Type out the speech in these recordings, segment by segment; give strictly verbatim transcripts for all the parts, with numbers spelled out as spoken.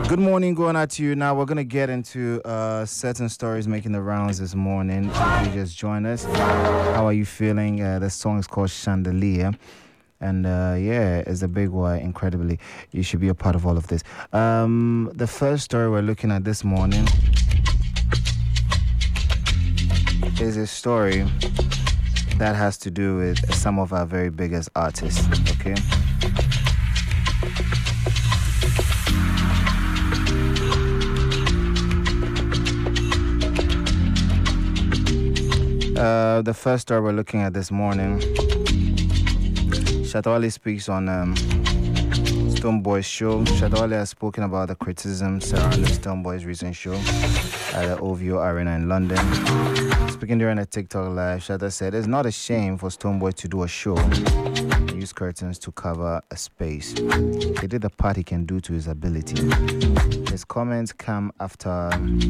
Good morning, going out to you. Now we're gonna get into uh, certain stories making the rounds this morning. If you just join us, how are you feeling? Uh, the song is called Chandelier, and uh, yeah, it's a big one. Incredibly, you should be a part of all of this. Um, the first story we're looking at this morning is a story that has to do with some of our very biggest artists. Okay. Uh, the first story we're looking at this morning, Shatta Wale speaks on um, Stonebwoy's show. Shatta Wale has spoken about the criticism surrounding Stonebwoy's recent show at the O V O Arena in London. Speaking during a TikTok live, Shatta said, "It's not a shame for Stonebwoy to do a show and use curtains to cover a space. He did the part he can do to his ability." His comments come after...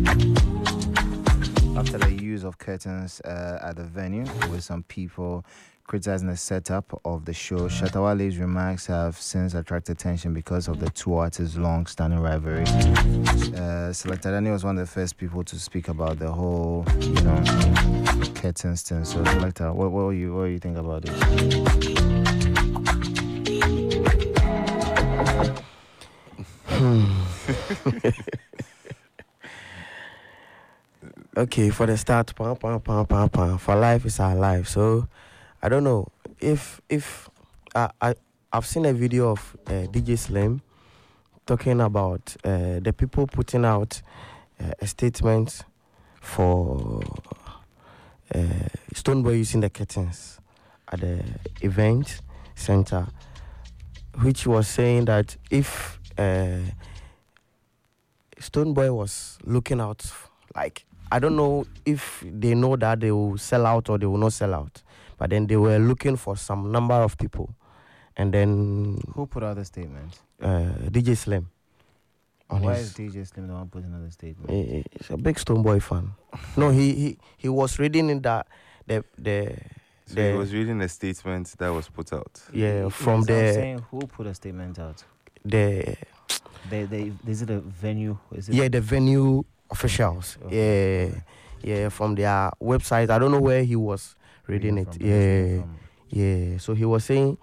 After the use of curtains uh, at the venue, with some people criticizing the setup of the show, Shatta Wale's remarks have since attracted attention because of the two artists' long-standing rivalry. Uh, Selector Danny was one of the first people to speak about the whole, you know, curtains thing. So, Selector, what, what, you, what do you think about this? Okay, for the start, pam, pam, pam, pam, pam. For life is our life. So, I don't know if if uh, I I've seen a video of uh, D J Slim talking about uh, the people putting out uh, a statement for uh, Stonebwoy using the curtains at the event center, which was saying that if uh, Stonebwoy was looking out, like, I don't know if they know that they will sell out or they will not sell out. But then they were looking for some number of people. And then... Who put out the statement? Uh, D J Slim. Why is D J Slim the one putting out the statement? He's a big Stonebwoy fan. No, he, he he was reading in that... The, the, so the, he was reading a statement that was put out. Yeah, from yes, the... I'm saying who put a statement out? The... They, they, is it a venue? Is it yeah, the venue... officials, okay. yeah, yeah, from their website. I don't know where he was reading it. Yeah, yeah. So he was saying,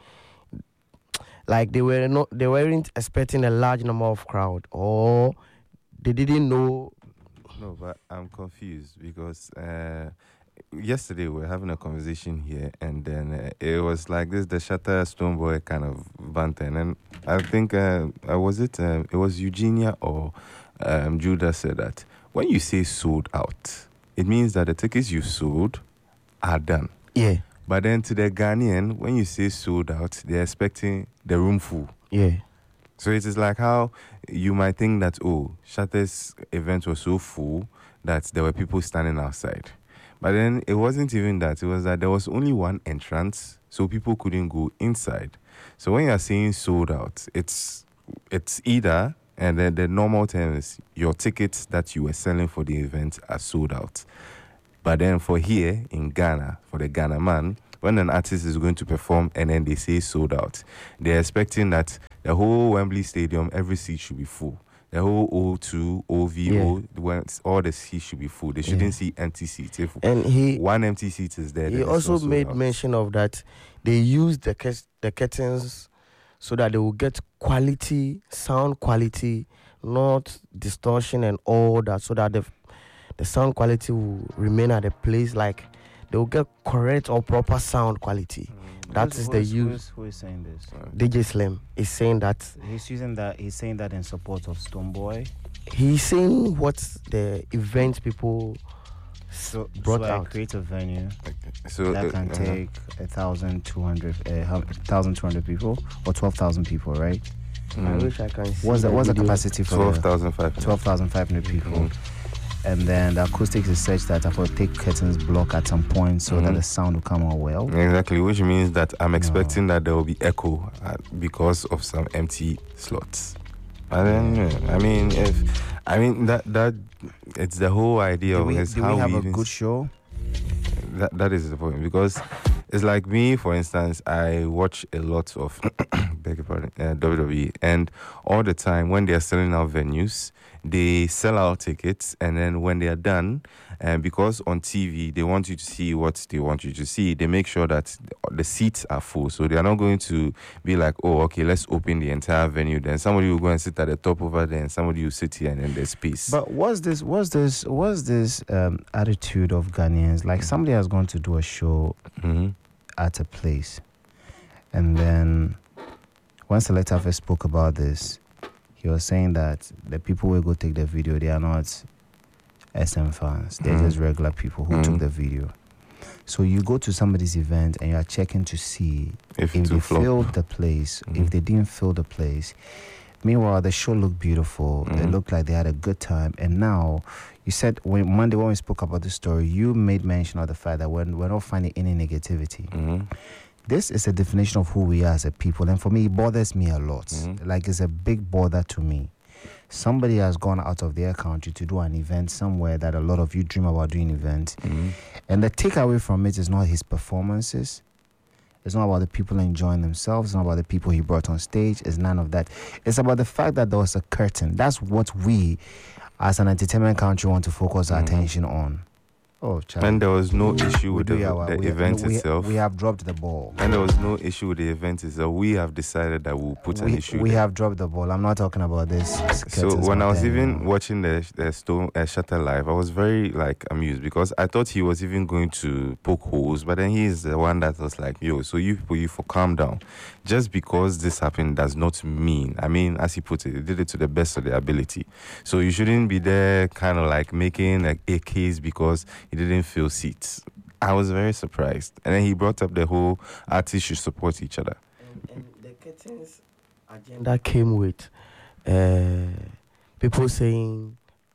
like, they were not, they weren't expecting a large number of crowd, or they didn't know. No, but I'm confused because uh, yesterday we were having a conversation here, and then uh, it was like this: the Shatta Stonebwoy kind of banter, and I think uh, uh, was it? Uh, it was Eugenia or um, Judah said that. When you say sold out, it means that the tickets you sold are done. Yeah. But then to the Ghanaian, when you say sold out, they're expecting the room full. Yeah. So it is like how you might think that, oh, Shatta's event was so full that there were people standing outside. But then it wasn't even that. It was that there was only one entrance, so people couldn't go inside. So when you're saying sold out, it's it's either... And then the normal term is your tickets that you were selling for the event are sold out. But then for here in Ghana, for the Ghana man, when an artist is going to perform and then they say sold out, they're expecting that the whole Wembley Stadium, every seat should be full. The whole O two, O V O, yeah. All the seats should be full. They shouldn't yeah. see empty seats. If and he, one empty seat is there, he also made out. mention of that they use the, the curtains so that they will get quality, sound quality, not distortion and all that, so that the the sound quality will remain at a place, like they will get correct or proper sound quality. Mm. That who's, is the who's, use. Who's, who is saying this? D J Slim is saying that. He's using that. He's saying that in support of Stonebwoy. He's saying what the event people so, brought so out. I create a venue okay. so, that uh, can uh-huh. take a thousand two hundred, a thousand two hundred people or twelve thousand people, right? Mm. I wish I can see. What's the, what's the video. capacity for twelve thousand five hundred? twelve thousand five hundred people. Mm. And then the acoustics is such that I could take curtains block at some point so mm. that the sound will come out well. Exactly, which means that I'm expecting no. that there will be echo uh, because of some empty slots. And then, yeah, I mean, if I mean that that it's the whole idea do of we, is do how we have we a even good show. That that is the point, because It's like me, for instance, I watch a lot of beg your pardon, uh, W W E, and all the time when they are selling out venues, they sell out tickets, and then when they are done, and because on T V they want you to see what they want you to see, they make sure that the seats are full. So they are not going to be like, oh, okay, let's open the entire venue. Then somebody will go and sit at the top over there, and somebody will sit here, and then there's space. But what's this? What's this? What's this um, attitude of Ghanaians? Like somebody has gone to do a show Mm-hmm. at a place, and then when Selector first spoke about this, he was saying that the people who go take the video, they are not S M fans. They're Mhm. just regular people who Mhm. took the video. So you go to somebody's event and you are checking to see If, if to they flop. filled the place, Mhm. if they didn't fill the place. Meanwhile, the show looked beautiful. It Mhm. looked like they had a good time. And now, you said when Monday when we spoke about this story, you made mention of the fact that we're, we're not finding any negativity. Mhm. This is a definition of who we are as a people, and for me, it bothers me a lot. Mhm. Like it's a big bother to me. Somebody has gone out of their country to do an event somewhere that a lot of you dream about doing events, Mhm. and the takeaway from it is not his performances. It's not about the people enjoying themselves. It's not about the people he brought on stage. It's none of that. It's about the fact that there was a curtain. That's what we, as an entertainment country, want to focus our Mhm. attention on. Oh, Charlie. And there was no issue We with do the, our- the we- event we, itself. We have dropped the ball. And there was no issue with the event itself. We have decided that we'll put an we, issue we there. have dropped the ball. I'm not talking about this. So when I was even watching, watching the the stone uh, Shutter live, I was very like amused because I thought he was even going to poke holes, but then he is the one that was like, "Yo, so you people, you for calm down. Just because this happened does not mean. I mean, as he put it, he did it to the best of their ability. So you shouldn't be there, kind of like making a, a case because he didn't fill seats." I was very surprised, and then he brought up the whole artists should support each other. And, and the curtains agenda came with uh, people saying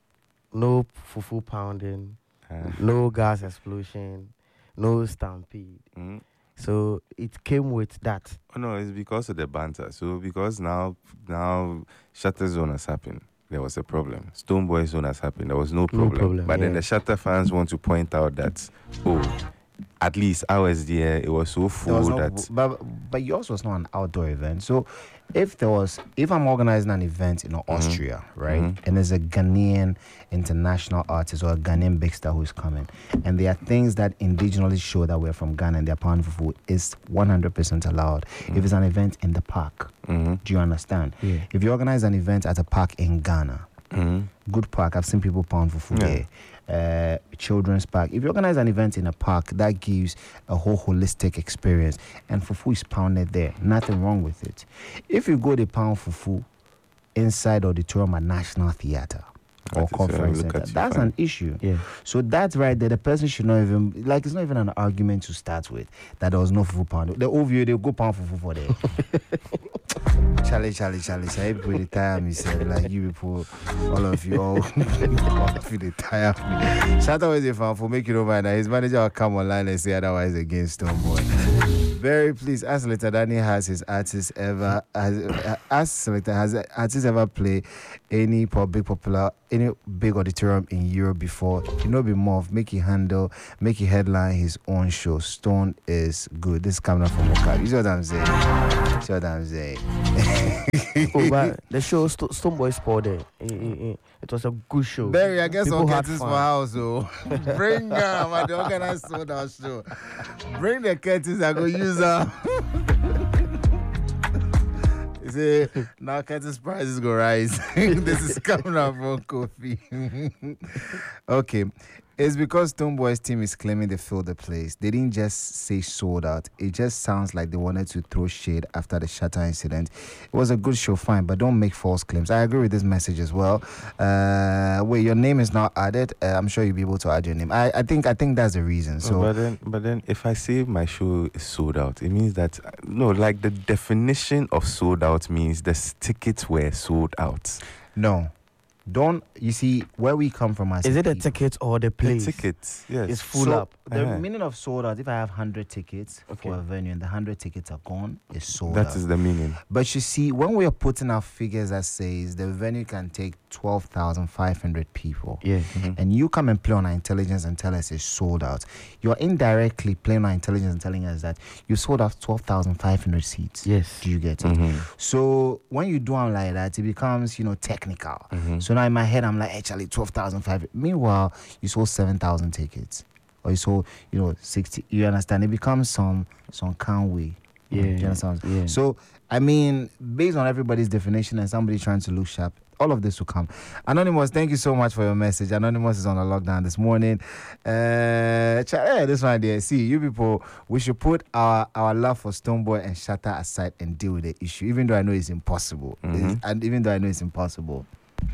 no fufu pounding, Uh, no gas explosion, no stampede. mhm. So it came with that. Oh, no, it's because of the banter. So because now now Shutter Zone has happened, there was a problem. Stoneboy Zone has happened, there was no problem. problem, but then yeah. the Shutter fans want to point out that, oh, at least I was there, it was so full there was no, that... but but yours was not an outdoor event. So if there was, if I'm organizing an event in Austria, right, Mhm. and there's a Ghanaian international artist or a Ghanaian big star who's coming, and there are things that indigenously show that we're from Ghana and they're pounding for food, is one hundred percent allowed. If it's an event in the park, Mhm. do you understand? Yeah. If you organize an event at a park in Ghana, Mhm. good park, I've seen people pound for food Yeah. there. Uh, children's park. If you organize an event in a park, that gives a whole holistic experience, and fufu is pounded there. Nothing wrong with it. If you go to pound fufu inside auditorium at National Theatre or That is, uh, conference look center, at you that's fine. an issue. Yeah. So that's right there. The person should not even, like, it's not even an argument to start with that there was no fufu pound. The O V O, they go pound fufu for there. Charlie, Charlie, Charlie, Charlie, people they tire me, say, like you people, all of you, all, all of you they tire me. Shout out to fan for making over and his manager will come online and say otherwise against Stoneboy. Very pleased. As Selector Danny has his artist ever, has, uh, as Selector has artist ever play any pop, big popular, any big auditorium in Europe before, you know, be more of make it handle, make it headline his own show. Stone is good. This is coming from Oka. You see what I'm saying? You see what I'm saying? Oh, but the show Sto- Stoneboy Sport there. eh, eh, eh, It was a good show. Barry, I guess People I'll had get this for fun. house, so bring them. I don't organize sold out show. Bring the curtains, I go use them. You see, now curtains prices go rise. This is coming up from Kofi. Okay. It's because Stoneboy's team is claiming they filled the place. They didn't just say sold out. It just sounds like they wanted to throw shade after the Shutter incident. It was a good show, fine, but don't make false claims. I agree with this message as well. Uh, wait, your name is not added. Uh, I'm sure you'll be able to add your name. I, I think I think that's the reason. So, but then, but then, if I say my show is sold out, it means that no, like the definition of sold out means the tickets were sold out. no. Don't you see where we come from as Is a it the people, tickets or the The place? tickets, yes. It's full so up. the Uh-huh. meaning of sold out, if I have one hundred tickets Okay. for a venue and the one hundred tickets are gone, it's sold That out. is the meaning. But you see, when we are putting out figures that says the venue can take twelve thousand five hundred people, Yeah. and you come and play on our intelligence and tell us it's sold out, you're indirectly playing on our intelligence and telling us that you sold out twelve thousand five hundred seats. Yes. Do you get it? Mhm. So when you do it like that, it becomes, you know, technical. Mhm. So now in my head, I'm like, actually, twelve thousand five hundred. Meanwhile, you sold seven thousand tickets. Or you sold, you know, sixty. You understand? It becomes some, some can't we. Yeah. Do you understand? Yeah. So, I mean, based on everybody's definition and somebody trying to look sharp, all of this will come. Anonymous, thank you so much for your message. Anonymous is on a lockdown this morning. Uh, ch- eh, this one there. See, you people, we should put our, our love for Stonebwoy and Shatta aside and deal with the issue, even though I know it's impossible. Mhm. It's- and even though I know it's impossible.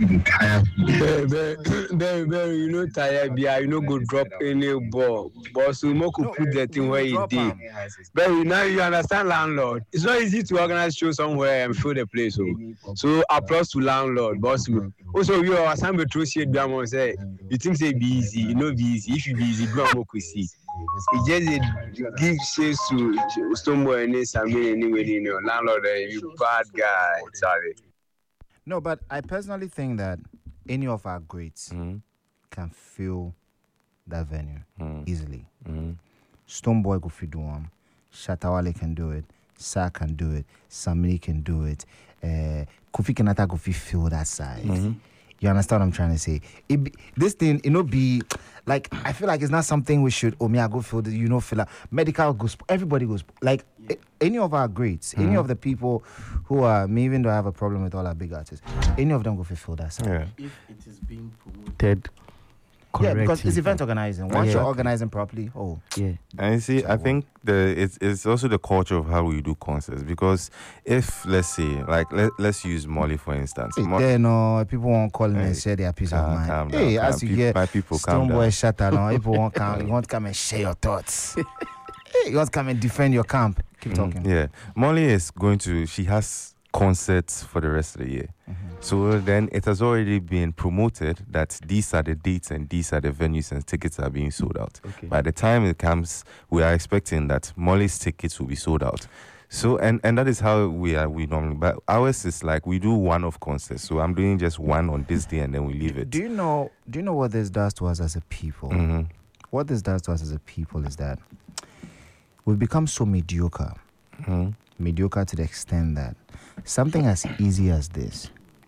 Baby, baby, baby, you know tired, yeah, you know go drop any ball, but so more could put that thing where you did. Baby, now you understand landlord. It's not easy to organize show somewhere and fill the place. So, so applause to landlord, boss. Also, you are some true shit. Be say you think say be easy, you know be easy. If you be easy, go and could see. It just a give shares to Stonebwoy and Sammy anyway. You know, landlord, eh, you bad guy. Sorry. No, but I personally think that any of our greats Mhm. can fill that venue Mhm. easily. Mhm. Stonebwoy go fit do one. Shatta Wale can do it. Sa can do it. Samini can do it. Uh, Kofi Kenata go fit fill that side. Mhm. You understand what I'm trying to say? It be, this thing, you know, be like I feel like it's not something we should. Oh, me, I go feel. You know, feel like medical goes. Everybody goes. Like a- any of our greats, any of the people who are me, even though I have a problem with all our big artists, any of them go fill that side. Yeah. If it is being promoted Yeah, because it's correctly. event organizing. Once you're Exactly. organizing properly, oh, Yeah. And you see, I think the it's it's also the culture of how we do concerts. Because if let's say, like let let's use Molly for instance. hey, Mo- there no people won't call in Hey, and share their peace calm- of mind. calm down, hey, calm. as you Peop- get my people, calm Stonebwoy down. Shatta now, people won't come. You want to come and share your thoughts. Hey, you want to come and defend your camp. Keep Mm, talking. yeah, Molly is going to. She has concerts for the rest of the year. So then it has already been promoted that these are the dates and these are the venues and tickets are being sold out. Okay. By the time it comes, we are expecting that Molly's tickets will be sold out. So and and that is how we are we normally. But ours is like we do one off concerts. So I'm doing just one on this day and then we leave it. Do you know? Do you know what this does to us as a people? Mhm. What this does to us as a people is that we've become so mediocre, Mhm. mediocre to the extent that something as easy as this,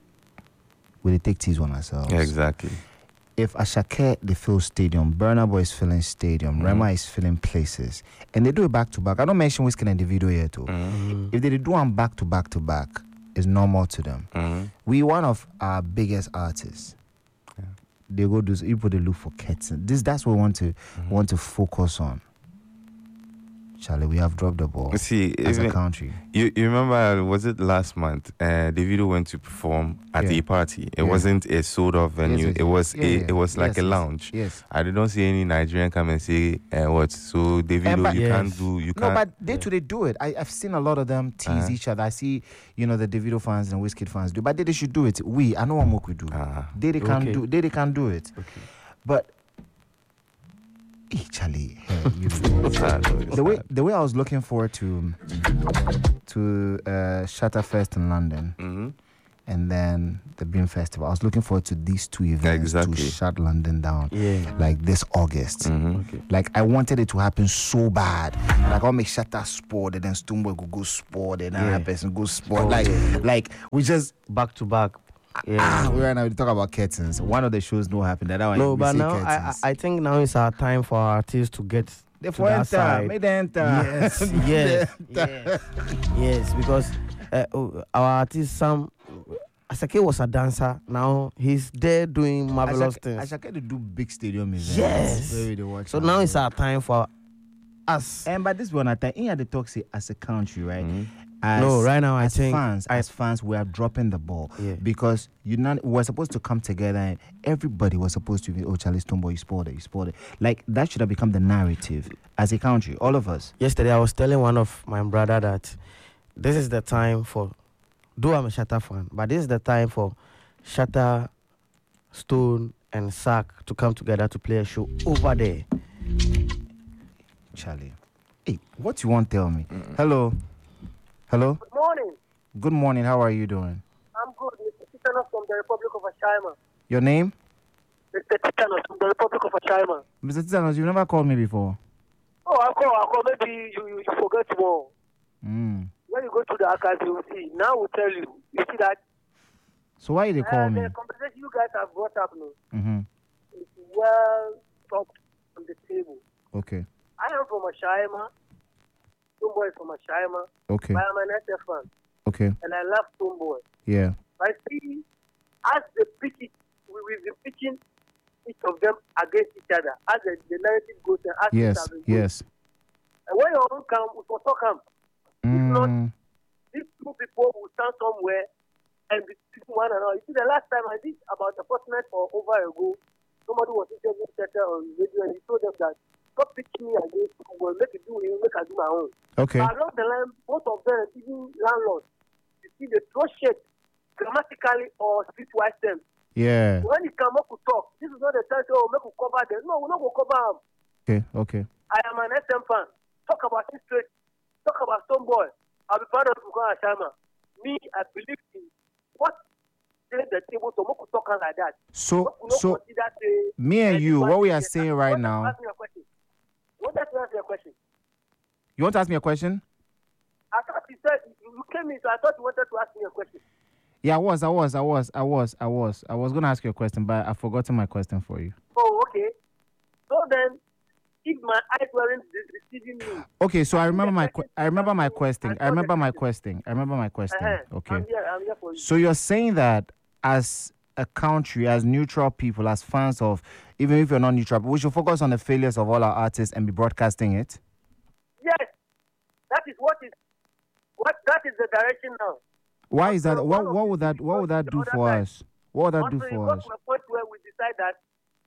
we take tease on ourselves. Yeah, exactly. If Ashake they fill stadium, Burna Boy is filling stadium, Mhm. Rema is filling places, and they do it back to back. I don't mention Wizkid in the video here too. Mhm. If they do one back to back to back, it's normal to them. Mhm. We one of our biggest artists. Yeah. They go do people they look for curtain. This that's what we want to Mhm. want to focus on. Charlie, we have dropped the ball See, as a even, country. you, you remember, was it last month? Uh, Davido went to perform at Yeah. a party. It Yeah. wasn't a sold off venue. yes, it was yeah, a, yeah. it was like Yes, a yes. lounge. Yes. I don't see any Nigerian come and say uh, what. So Davido, but- you Yes. can't do. You No, can't. but they yeah. too they do it. I, I've seen a lot of them tease Uh-huh. each other. I see, you know, the Davido fans and Wizkid fans do, but they, they should do it. We, I know what more we do. Ah. They they can Okay. do. They they can do it. Okay. But, eh, Charlie, eh, you It's sad, though, it's the way sad. the way I was looking forward to to uh, Shatta Fest in London Mhm. and then the Beam Festival. I was looking forward to these two events Exactly. to shut London down. Yeah. Like this August. Mhm. Okay. Like I wanted it to happen so bad. Like I'll make Shatta sport and then Stonebwoy go go sport and Yeah. another person go sport. Oh, like yeah. like we just Back to back. ah Yeah. we right now we talk about curtains. One of the shows no happen. That one No, we but say now I, I curtains. I think now it's our time for our artists to get They to for that enter, side. may they enter. Yes, yes, yes, yes. Because uh, oh, our artist Sam Asake was a dancer. Now he's there doing marvelous Ashake, things. Ashake they do big stadium events. Yes. Where they watch So out. now it's our time for us. And but this one at time in had the talk say as a country, right? Mhm. As, No, right now I as think fans, I- as fans, we are dropping the ball Yeah. because you not we're supposed to come together and everybody was supposed to be oh Charlie Stonebwoy, you spoiled it, you spoiled it. Like that should have become the narrative as a country, all of us. Yesterday I was telling one of my brother that this is the time for. Though I'm a Shatta fan, but this is the time for Shatta Stone and Sack to come together to play a show over there. Charlie. Hey, what you want to tell me? Mm-mm. Hello? Hello? Good morning. Good morning. How are you doing? I'm good. Mister Titanos from the Republic of Ashima. Your name? Mister Titanos from the Republic of Ashima. Mister Titanos, you never called me before. Oh, I'll call. I'll call. Maybe you, you, you forget more. Mm. When you go to the archives, you will see. Now we'll tell you. You see that? So why did they call uh, me? The conversation you guys have brought up now mm-hmm. is well talked on the table. Okay. I am from Ashima. Stonebwoy is from Ashima. Okay. But I'm an S F fan. Okay. And I love Stonebwoy. Yeah. I see, as they pitch it, we will be pitching each of them against each other. As the, the narrative goes, and as yes, yes. And when your own come, we will talk come. Mm. If not, these two people will stand somewhere and be speaking one another. You see, the last time I did about a fortnight or over ago, somebody was interviewing Tete on radio and he told them that stop pitching me against people, make it do it, make I do my own. Okay. But along the line, both of them, even landlords, you see, they throw shit grammatically or streetwise terms. Yeah. When it come up to talk, this is not the time to oh, make we cover them. No, we're not going to cover them. Okay, okay. I am an S M fan. Talk about history. Talk about Stonebwoy. I'll be proud of Bukola Ashama. Me, I believe in what they the table to make we talk like that. So, so say, me and you, what we are saying right now. Ask me a question. What does you ask me a question? You want to ask me a question? I thought you said you came in, so I thought you wanted to ask me a question. Yeah, I was, I was, I was, I was, I was. I was going to ask you a question, but I've forgotten my question for you. Oh, okay. So then, if my eyes weren't deceiving me. Okay, so I remember my, que- I remember my question. I remember my question. I remember my question. Uh-huh. Okay. I'm here, I'm here for you. So you're saying that as a country, as neutral people, as fans of, even if you're not neutral, we should focus on the failures of all our artists and be broadcasting it? Yes. That is what is, what, that is the direction now. Why is that? What, what would that? What would that do for us? What would that do for us? Also, to a point where we decide that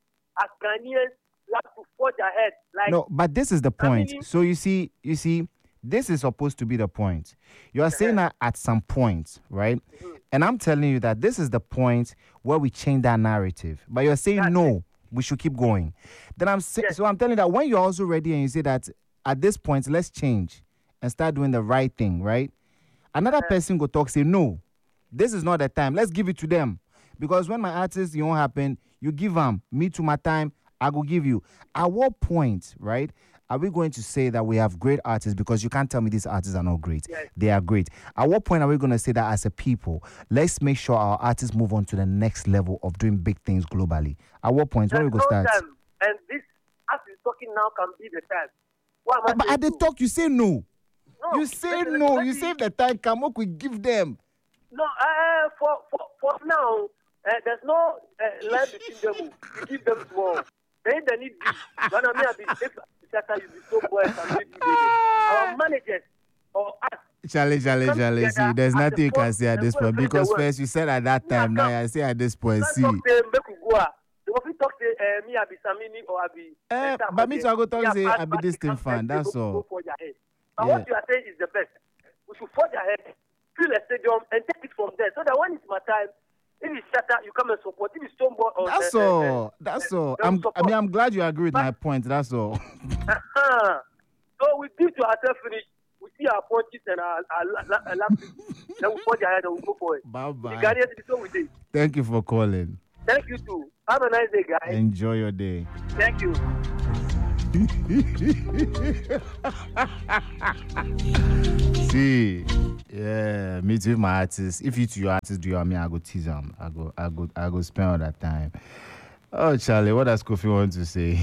as Ghanaians, we have to forge ahead. Like no, but this is the point. I mean, so you see, you see, this is supposed to be the point. You are saying that at some point, right? Mm-hmm. And I'm telling you that this is the point where we change that narrative. But you're saying That's no, it. we should keep going. Then I'm saying, yes. So I'm telling you that when you're also ready and you say that at this point, let's change and start doing the right thing, right? Another uh-huh. person go talk, say, no, this is not the time. Let's give it to them. Because when my artists, you won't happen, you give them. Me to my time, I will give you. At what point, right, are we going to say that we have great artists? Because you can't tell me these artists are not great. Yes. They are great. At what point are we going to say that as a people, let's make sure our artists move on to the next level of doing big things globally? At what point? Where we go no start? Time. And this, as we're talking now, can be the time. What am I but at the talk, you say no. No, you say no. You say the time come up, we give them. No, uh, for, for, for now, uh, there's no uh, line between them. We give them small. Then they need this. When I mean, if you be so boy, our managers or us. Charlie, Charlie, Charlie, see, there's nothing you can say at this point because first you said at that time, now I say at this point, see. Talk to me, I be Samini or I be. Eh, but me to go talk say I be this thing fan. That's all. But yeah. What you are saying is the best. We should forge ahead, fill a stadium, and take it from there. So that when it's my time, if it's Shatter, you come and support. If it's Stonebwoy, or that's uh, all. Uh, uh, that's all. I'm, I mean, I'm glad you agree with but, my point. That's all. uh-huh. So we give to ourselves finish. We see our punches and our, our, our lapses. Then we forge ahead and we go for it. Bye bye. The Ghanaians, this is what we did. Thank you for calling. Thank you too. Have a nice day, guys. Enjoy your day. Thank you. See, yeah, me too, my artist. If you two your artist do you, I mean, I go tease them. I go, I go, I go spend all that time. Oh, Charlie, what does Kofi want to say?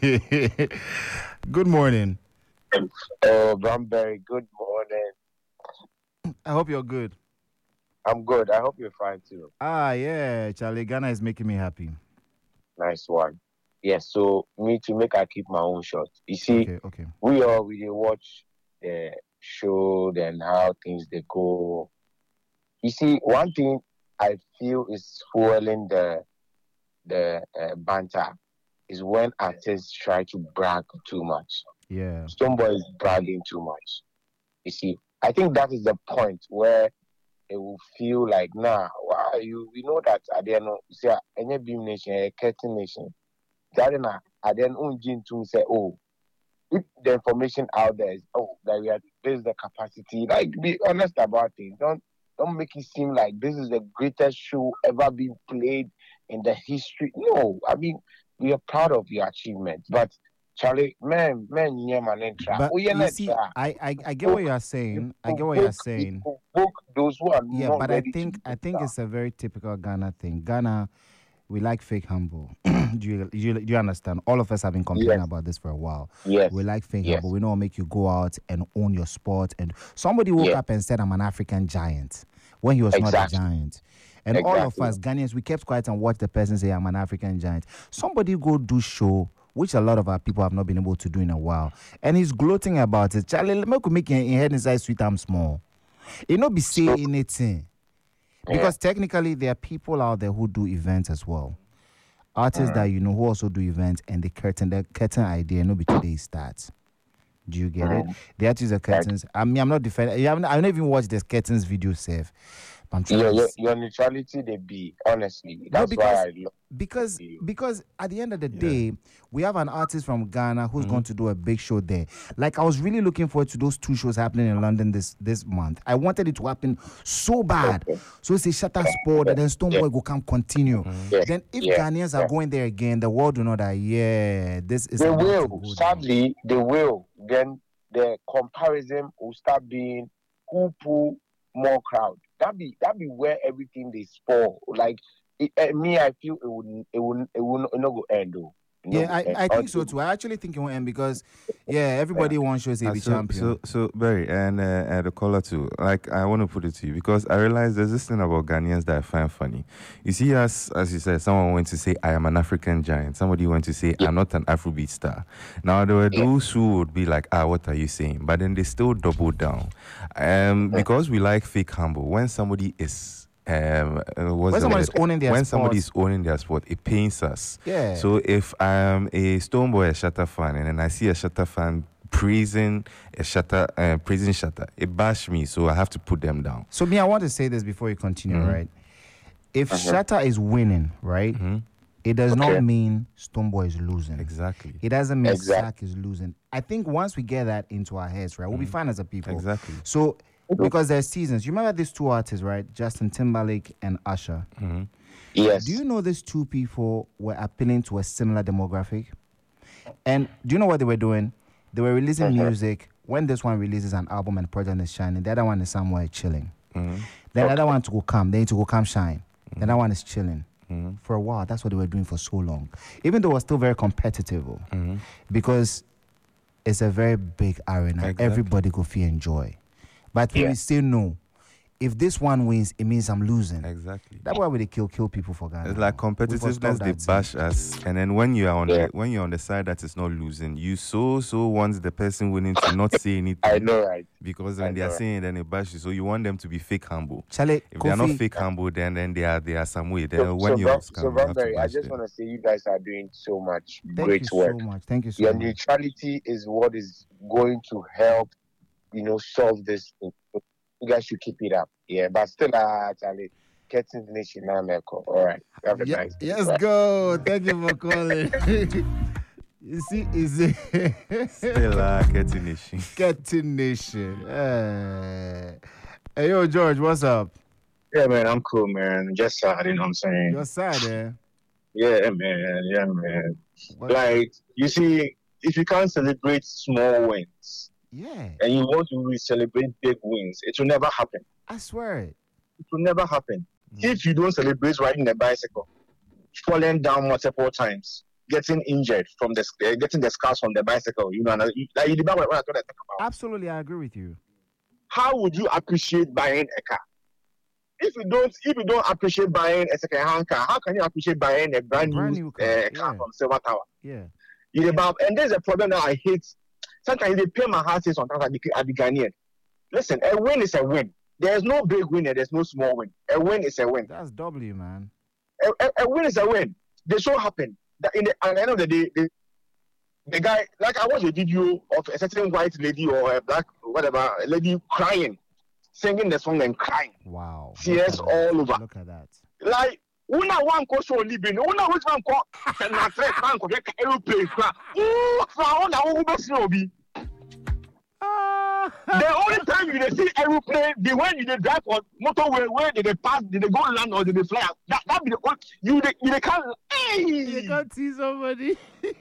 Good morning. Oh, Bramberry, good morning. I hope you're good. I'm good. I hope you're fine too. Ah, yeah, Charlie, Ghana is making me happy. Nice one. Yes, so me to make I keep my own shot. You see, okay, okay. we all we dey watch the show and how things they go. You see, one thing I feel is fueling the the uh, banter is when artists try to brag too much. Yeah, Stonebwoy is bragging too much. You see, I think that is the point where it will feel like, nah, why you we know that at the end of see any beam nation, a curtain nation. That na at the end unjin to say, oh, if the information out there is oh that we are this is the capacity. Like be honest about it. Don't don't make it seem like this is the greatest show ever been played in the history. No, I mean we are proud of your achievements, but Charlie, man, man, yeah, man, But oh, yeah, you see, I, I, I get what you're saying. I get what you're saying. Book those who are Yeah, not but I ready think to I think it's a very typical Ghana thing. Ghana, we like fake humble. do you, you do you understand? All of us have been complaining Yes. about this for a while. Yes. We like fake Yes. humble. We don't make you go out and own your sport. And somebody woke Yeah. up and said, "I'm an African giant," when he was not Exactly. a giant. And all of Exactly. us Ghanaians, we kept quiet and watched the person say, "I'm an African giant." Somebody go do show, which a lot of our people have not been able to do in a while. And he's gloating about it. Charlie, make make your head inside sweet, I'm small. It not be say anything. Because technically there are people out there who do events as well. Artists that you know who also do events, and the curtain, the curtain idea no be today's starts. Do you get it? The artists are curtains. I mean, I'm not defending. I haven't, I haven't even watched the curtains video, Save. I'm trying Your, to your, s- your neutrality, they be honestly. No, That's because- why I love because you. because at the end of the day, we have an artist from Ghana who's Mm-hmm. going to do a big show there. Like I was really looking forward to those two shows happening in London this this month. I wanted it to happen so bad. Okay. So it's a shutter sport, and then Stoneboy will come continue. Yes. Then if Yeah. Ghanaians are Yeah. going there again, the world will know that yeah, this is They about to will. go down. Sadly, they will. Then the comparison will start being who pull more crowd. That be that be where everything they spoil. Like it, eh, me, I feel it would it would it will not go end though. It will Yeah, not I, go end. I think so too. I actually think it will end because yeah, everybody wants shows to Uh, be so, champion. so, so, Barry, and, uh, and the caller too. Like, I want to put it to you because I realize there's this thing about Ghanaians that I find funny. You see, as as you said, someone went to say, "I am an African giant." Somebody went to say, "I'm not an Afrobeat star." Now there were Yeah. those who would be like, "Ah, what are you saying?" But then they still double down, um, because we like fake humble. When somebody is um, uh, what's when the somebody's word? owning their when sport, somebody's owning their sport, it pains us. yeah. So if I'm a Stoneboy, a Shatter fan, and then I see a Shatter fan praising a Shatter, uh, praising Shatter, it bash me, so I have to put them down. So me, I want to say this before you continue, Mhm. right? If Uh-huh. Shatter is winning, right, Mhm. it does Okay. not mean Stoneboy is losing. Exactly. It doesn't mean Exact- Sack is losing. I think once we get that into our heads, right, we'll be fine as a people. Exactly. So because there's seasons. You remember these two artists, right? Justin Timberlake and Usher. hmm Yes. Do you know these two people were appealing to a similar demographic? And do you know what they were doing? They were releasing Uh-huh. music. When this one releases an album and project is shining, the other one is somewhere chilling. hmm Then the other one to go come, they need to go come shine. The other one is chilling. hmm For a while, that's what they were doing for so long. Even though it was still very competitive, oh, hmm because it's a very big arena. Exactly. Everybody go feel enjoy. But Yeah. we still know, if this one wins, it means I'm losing. Exactly. That's why we they kill kill people for Ghana. It's like We must stop competitiveness. They that thing. bash us, and then when you are on Yeah. the when you're on the side that is not losing, you so so want the person winning to not say anything. I know, right? Because I when they are know. saying, then they bash you. So you want them to be fake humble. Charlie, If they are not Kofi, fake humble, then then they are they are some way. Then So, when so, you Bro- scam, so you have to Bromberry, I bash just them. want to say you guys are doing so much thank great you work. so much. Thank you so Your much. neutrality is what is going to help, you know, solve this thing. You guys should keep it up. Yeah, but still, uh, Charlie, Curtains Nation, now, America. All right. Have a Yeah, nice day. yes, go. Thank you for calling. You see, is it Still uh, Curtain Nation. Getting Nation? Eh. Hey, yo, George, what's up? Yeah, man, I'm cool, man. Just sad, you know what I'm saying? Your side, eh? Yeah, man. Yeah, man. What- Like, you see, if you can't celebrate small wins yeah, and you want to really celebrate big wins, it will never happen. I swear it. It will never happen. If you don't celebrate riding a bicycle, falling down multiple times, getting injured from the uh, getting the scars from the bicycle, you know, and, uh, you- like you remember what I talk about. Absolutely, I agree with you. How would you appreciate buying a car? If you don't, if you don't appreciate buying a second-hand car, how can you appreciate buying a brand, Brand new, new car, uh, car yeah. from Silver Tower? Yeah. You know, about, and there's a problem that I hate. Sometimes they pay my heart say sometimes I be, I be Ghanaian. Listen, a win is a win. There's no big win and there's no small win. A win is a win. That's W, man. A, a, a win is a win. They so happen that in the, at the end of the day, the, the guy, like I watched a video of a certain white lady or a black, whatever, a lady crying, singing the song and crying. Wow. Tears all over. Look at that. Like, una one ko show libin, una which one ko na tre man ko get aeroplane cra. Ooh, fa una who be see obi. The only time you dey see aeroplane, the when you dey drive on motorway where they dey pass, they dey go land or they dey fly. That that be the only you dey you dey can't. Hey, you can't see somebody.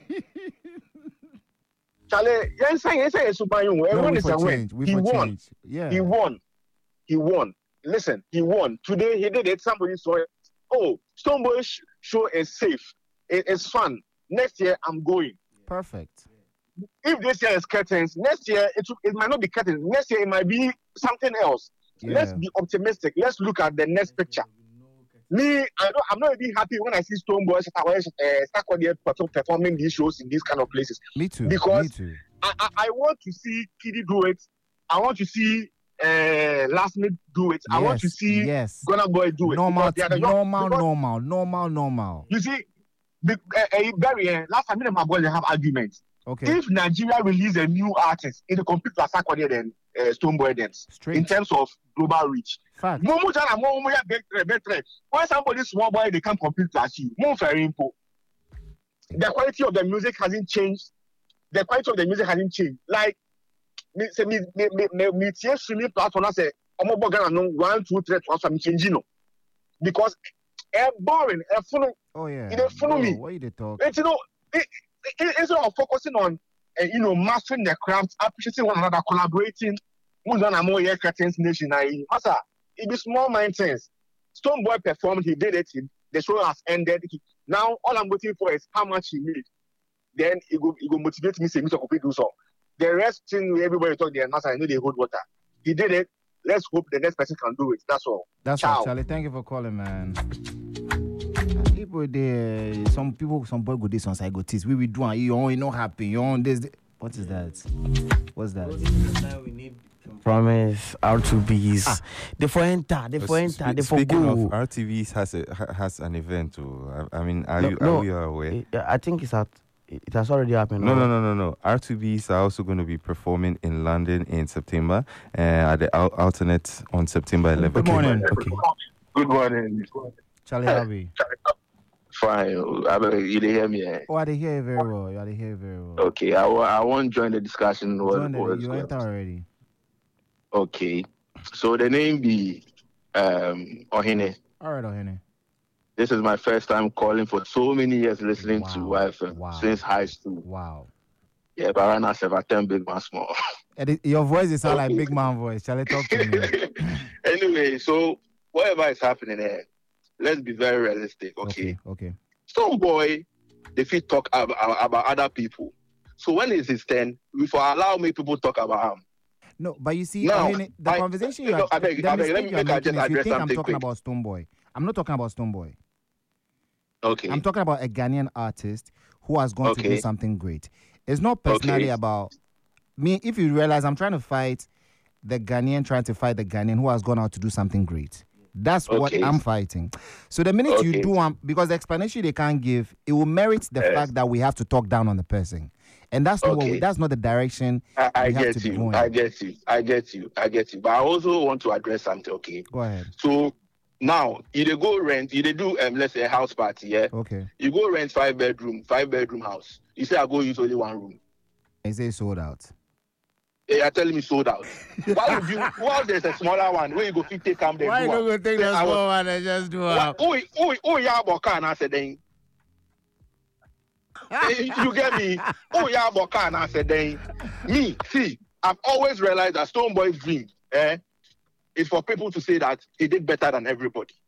Charlie, yes, say yes, say super you. When is a win? He won. Change. Yeah, he won. He won. Listen, he won. Today he did it. Somebody saw it. Oh, Stonebwoy sh- show is safe. It, it's fun. Next year I'm going. Perfect. If this year is curtains, next year it it might not be curtains. Next year it might be something else. Yeah. Let's be optimistic. Let's look at the next picture. Me, I don't, I'm not really happy when I see Stonebwoy uh, start performing these shows in these kind of places. Me too. Because Me too. I, I, I want to see Kiddy do it. I want to see uh, Last Minute do it. I yes, want to see yes. Gunna Boy do it. Normal, young, normal, because, normal, normal, normal. You see, the, uh, uh, Barry, uh, last time me and my boys have arguments. Okay. If Nigeria release a new artist, it will compete with Asakode than uh, Stonebwoy dance in terms of global reach. Fact. When somebody small boy they can't compete with you. More very important. The quality of the music hasn't changed. The quality of the music hasn't changed. Like me say me me me me me tie streaming platform say omo boga no one two three transfer me change no because eh boring eh funu. Oh yeah. It funu me. What you talk? It's you know it, it, instead of focusing on uh, you know mastering the craft, appreciating one another, collaborating. More than a more year curtains nation. I master. It be small mind things. Stonebwoy performed. He did it. He, the show has ended. He, now all I'm waiting for is how much he made. Then it will it will motivate me. Say me to complete do so. The rest thing everybody talk there. Master, I know they hold water. He did it. Let's hope the next person can do it. That's all. That's Ciao. all, Charlie. Thank you for calling, man. People there, some people, some boy go this, some side go this. We will do and you only not happy. You on this. What is that? What's that? We need Promise R two B's. Ah. They for enter. They for enter. They for Speaking go. of R T V's has a has an event too. I, I mean, are no, you no, are we aware? I think it's at. It has already happened. No, no, no, no, no. R two B's are also going to be performing in London in September, uh, at the al- alternate on September eleventh. Good morning. Okay. Good morning. Charlie Harvey. Fine. I mean, you hear me? Eh? Oh, I did hear you very well. You did hear you very well. Okay, I, w- I won't join the discussion. Join the, what, you what, enter already. Okay, so the name be um, Ohene. All right, Ohene. This is my first time calling for so many years listening wow. to Y F M wow. since high school. Wow. Yeah, but right now seven ten big man small. It, your voice is sound okay. like big man voice. Shall I talk to me? Anyway, so whatever is happening here, let's be very realistic. Okay. Okay. okay. Stonebwoy, they fit talk about, about other people. So when it's his turn, we for allow me people talk about him. No, but you see, now, I mean, the I, conversation you no, are, I beg, the I beg, let me make I just address you think I'm talking quick. about Stonebwoy. I'm not talking about Stonebwoy. Okay. I'm talking about a Ghanaian artist who has gone okay. to do something great. It's not personally okay. about me. If you realize I'm trying to fight the Ghanaian, trying to fight the Ghanaian who has gone out to do something great. That's okay. what I'm fighting. So the minute okay. you do, um, because the explanation they can't give, it will merit the yes. fact that we have to talk down on the person. And that's not okay. what we, that's not the direction I, I we have get to be you. going. I get you. I get you. I get you. But I also want to address something, okay? Go ahead. So now, you they go rent, you they do, um, let's say, a house party, yeah? Okay. You go rent five bedroom, five bedroom house. You say, I go use only one room. I say sold out. Hey, you're telling me sold out. Why would you, why there's a smaller one where you go fit take come there? Why you go take the small one and just do it? Oh, oh, oh, yeah, Boka, and I said, then. You get me? Oh, yeah, Boka, and I said, then. Me, see, I've always realized that Stonebwoy's dream, eh, is for people to say that he did better than everybody.